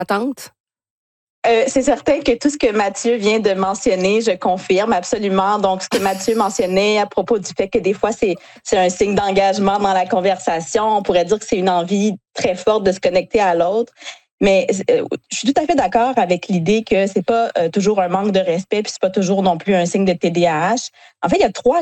Attente? C'est certain que tout ce que Mathieu vient de mentionner, je confirme absolument. Donc, ce que Mathieu mentionnait à propos du fait que des fois, c'est un signe d'engagement dans la conversation. On pourrait dire que c'est une envie très forte de se connecter à l'autre. Mais je suis tout à fait d'accord avec l'idée que c'est pas toujours un manque de respect, puis c'est pas toujours non plus un signe de TDAH. En fait, il y a trois